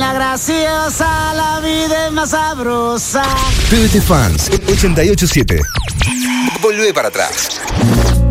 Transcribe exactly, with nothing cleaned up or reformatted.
la graciosa, la vida es más sabrosa. P B T Fans ochenta y ocho siete. Volvé para atrás.